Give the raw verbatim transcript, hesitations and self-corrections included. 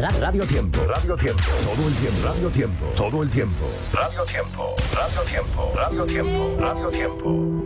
Radio Tiempo, Radio Tiempo, todo el tiempo, Radio Tiempo, todo el tiempo, Radio Tiempo, Radio Tiempo, Radio Tiempo, Radio Tiempo.